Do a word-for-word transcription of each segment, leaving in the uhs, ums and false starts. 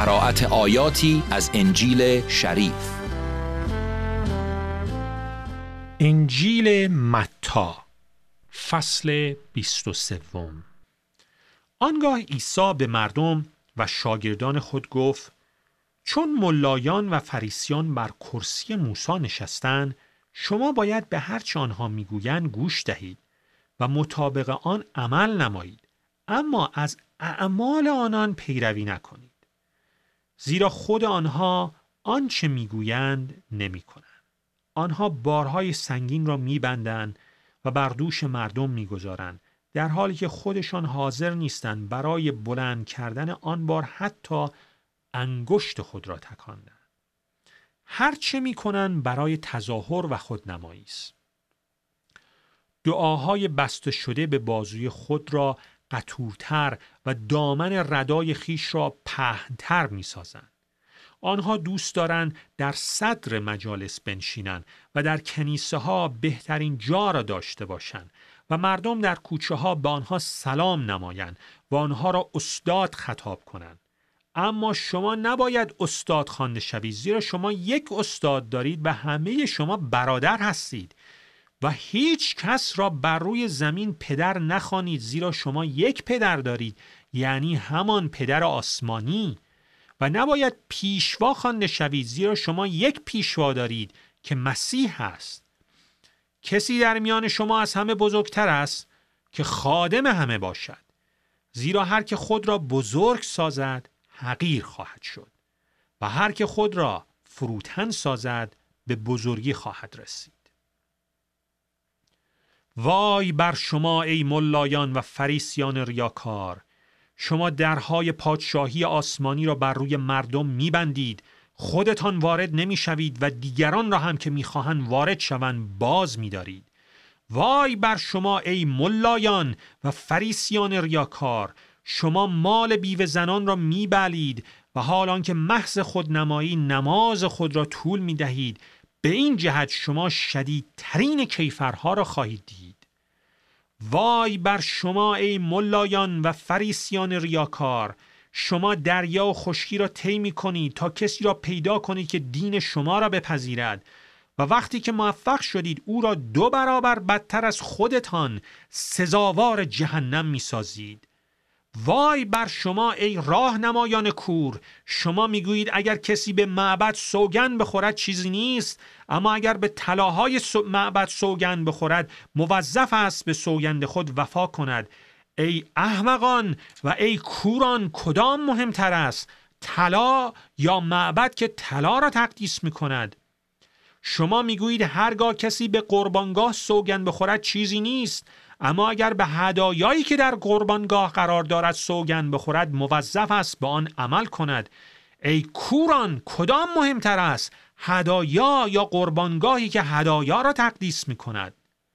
قرائت آیاتی از انجیل شریف. انجیل متی فصل بیست و سه. آنگاه عیسی به مردم و شاگردان خود گفت: چون ملایان و فریسیان بر کرسی موسی نشستند، شما باید به هر چه آنها میگویند گوش دهید و مطابق آن عمل نمایید، اما از اعمال آنان پیروی نکنید، زیرا خود آنها آنچه میگویند نمیکنند. آنها بارهای سنگین را میبندند و بر دوش مردم میگذارند، در حالی که خودشان حاضر نیستند برای بلند کردن آن بار حتی انگشت خود را تکان دهند. هر چه میکنند برای تظاهر و خودنمایی است. دعاهای بسته شده به بازوی خود را قطورتر و دامن ردای خیش را پهن‌تر می‌سازند. آنها دوست دارند در صدر مجالس بنشینند و در کنیسه ها بهترین جا را داشته باشند و مردم در کوچه ها به آنها سلام نمایند و آنها را استاد خطاب کنند. اما شما نباید استاد خوانده شوید، زیرا شما یک استاد دارید و همه شما برادر هستید. و هیچ کس را بر روی زمین پدر نخوانید، زیرا شما یک پدر دارید، یعنی همان پدر آسمانی. و نباید پیشوا خوانده شوید، زیرا شما یک پیشوا دارید که مسیح است. کسی در میان شما از همه بزرگتر است که خادم همه باشد، زیرا هر که خود را بزرگ سازد حقیر خواهد شد و هر که خود را فروتن سازد به بزرگی خواهد رسید. وای بر شما ای ملایان و فریسیان ریاکار، شما درهای پادشاهی آسمانی را بر روی مردم می‌بندید، خودتان وارد نمی‌شوید و دیگران را هم که می‌خواهند وارد شوند باز می‌دارید. وای بر شما ای ملایان و فریسیان ریاکار، شما مال بیوه زنان را می‌بلید و حال آنکه محض خودنمایی نماز خود را طول می‌دهید، به این جهت شما شدیدترین کیفرها را خواهید دید. وای بر شما ای ملایان و فریسیان ریاکار، شما دریا و خشکی را طی می‌کنید تا کسی را پیدا کنید که دین شما را بپذیرد و وقتی که موفق شدید او را دو برابر بدتر از خودتان سزاوار جهنم می‌سازید. وای بر شما ای راهنمایان کور، شما میگویید اگر کسی به معبد سوگند بخورد چیزی نیست، اما اگر به طلاهای معبد سوگند بخورد موظف است به سوگند خود وفا کند. ای احمقان و ای کوران، کدام مهمتر است، طلا یا معبد که طلا را تقدیس میکند؟ شما میگویید هرگاه کسی به قربانگاه سوگند بخورد چیزی نیست، اما اگر به هدایایی که در قربانگاه قرار دارد سوگند بخورد موظف است به آن عمل کند. ای کوران، کدام مهمتر است، هدایا یا قربانگاهی که هدایا را تقدیس می کند؟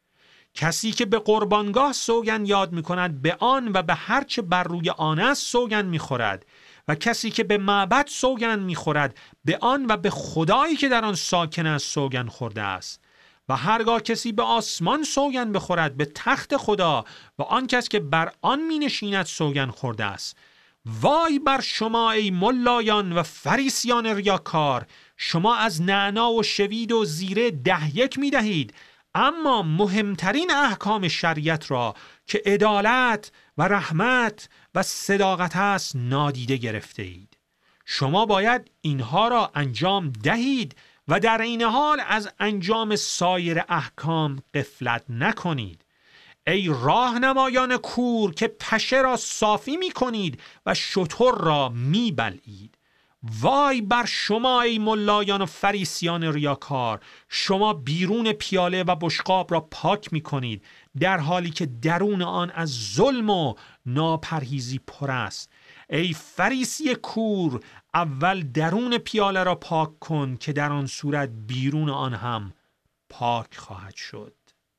کسی که به قربانگاه سوگند یاد می کند به آن و به هر چه بر روی آن است سوگند می خورد، و کسی که به معبد سوگند می خورد به آن و به خدایی که در آن ساکن است سوگند خورده است. و هرگاه کسی به آسمان سوگند بخورد به تخت خدا و آن کس که بر آن می نشیند سوگند خورده است. وای بر شما ای ملایان و فریسیان ریاکار، شما از نعنا و شوید و زیره ده یک می دهید، اما مهمترین احکام شریعت را که عدالت و رحمت و صداقت است نادیده گرفته اید. شما باید اینها را انجام دهید و در این حال از انجام سایر احکام غفلت نکنید. ای راهنمایان کور که پشه را صافی می کنید و شتر را می بلعید. وای بر شما ای ملایان و فریسیان ریاکار، شما بیرون پیاله و بشقاب را پاک می کنید، در حالی که درون آن از ظلم و ناپرهیزی پر است. ای فریسی کور، اول درون پیاله را پاک کن که در آن صورت بیرون آن هم پاک خواهد شد.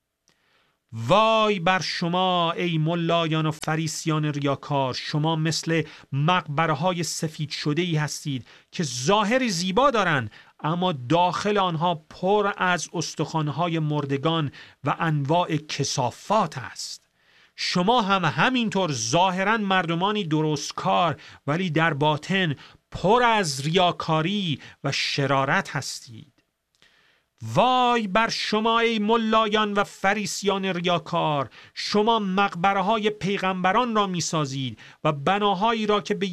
وای بر شما ای ملایان و فریسیان ریاکار، شما مثل مقبره های سفید شده ای هستید که ظاهر زیبا دارند، اما داخل آنها پر از استخوان‌های مردگان و انواع کثافات است. شما هم همینطور ظاهراً مردمانی درست کار، ولی در باطن پر از ریاکاری و شرارت هستید. وای بر شما ای ملایان و فریسیان ریاکار، شما مقبره های پیغمبران را می سازید و بناهایی را که به